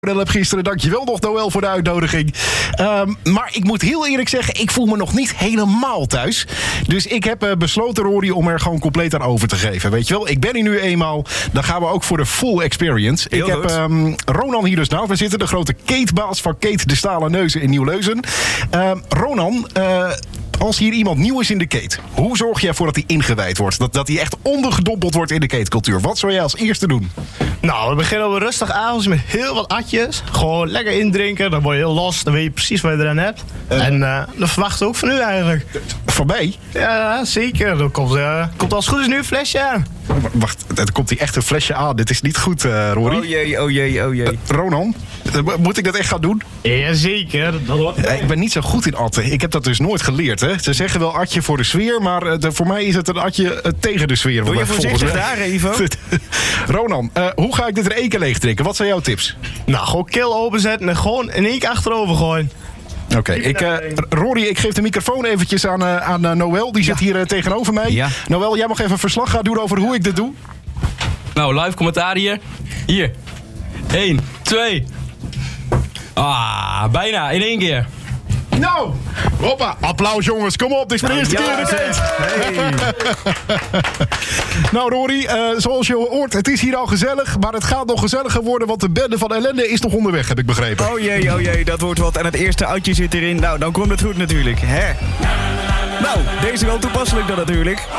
heb gisteren. Dankjewel nog, Noël, voor de uitnodiging. Maar ik moet heel eerlijk zeggen, ik voel me nog niet helemaal thuis. Dus ik heb besloten, Rory, om er gewoon compleet aan over te geven. Weet je wel, ik ben hier nu eenmaal. Dan gaan we ook voor de full experience. Heel ik heb Ronan hier dus naast me zitten. De grote Kate-baas van Kate de Stalen Neuzen in Nieuw-Leuzen. Ronan, als hier iemand nieuw is in de Kate, hoe zorg je ervoor dat hij ingewijd wordt? Dat hij echt ondergedompeld wordt in de Kate-cultuur. Wat zou jij als eerste doen? Nou, we beginnen op een rustig avondje met heel wat atjes. Gewoon lekker indrinken, dan word je heel los. Dan weet je precies wat je erin hebt. En dat verwachten we ook van u eigenlijk. Van mij? Ja, zeker. Er komt als het goed is nu een flesje aan. Wacht, er komt hier echt een flesje aan. Dit is niet goed, Rory. Oh jee. Ronan, moet ik dat echt gaan doen? Jazeker, dat hoort. Ik ben niet zo goed in atten. Ik heb dat dus nooit geleerd. Hè? Ze zeggen wel atje voor de sfeer, maar voor mij is het een atje tegen de sfeer. Doe je voorzichtig daar, Ivo? Ronan, hoe ga ik dit er één keer leeg drinken? Wat zijn jouw tips? Nou, gewoon kil openzetten en gewoon in één keer achterover gooien. Oké, Rory, ik geef de microfoon eventjes aan Noël. Die zit hier tegenover mij. Ja. Noël, jij mag even een verslag gaan doen over hoe ik dit doe. Nou, live commentaar hier. Hier. 1, 2. Bijna in één keer. Nou, hoppa, applaus jongens, kom op, dit is mijn eerste keer in de Kate. Nou Rory, zoals je hoort, het is hier al gezellig, maar het gaat nog gezelliger worden, want de bende van ellende is nog onderweg, heb ik begrepen. Oh jee, dat wordt wat. En het eerste uitje zit erin. Nou, dan komt het goed natuurlijk. Hè? Nou, deze wel toepasselijk dan natuurlijk.